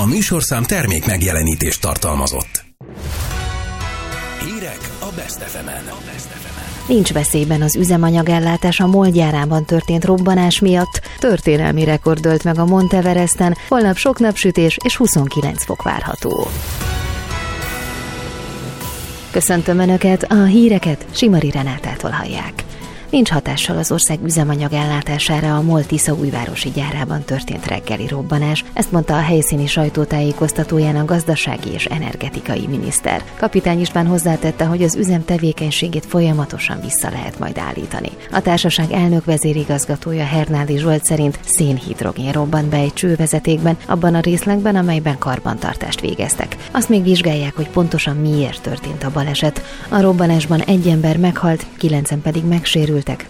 A műsorszám termék megjelenítést tartalmazott. Hírek a Best FM-en. Nincs veszélyben az üzemanyagellátás a MOL gyárában történt robbanás miatt. Történelmi rekord dőlt meg a Mount Everesten, holnap sok napsütés és 29 fok várható. Köszöntöm Önöket, a híreket Simari Renátától hallják. Nincs hatással az ország üzemanyag-ellátására a MOL Tiszaújvárosi gyárában történt reggeli robbanás, ezt mondta a helyszíni sajtótájékoztatóján a gazdasági és energetikai miniszter. Kapitány István hozzátette, hogy az üzem tevékenységét folyamatosan vissza lehet majd állítani. A társaság elnök vezérigazgatója Hernádi Zsolt szerint szénhidrogén robbant be egy csővezetékben, abban a részlegben, amelyben karbantartást végeztek. Azt még vizsgálják, hogy pontosan miért történt a baleset. A robbanásban egy ember meghalt, 9-en pedig megsérültek,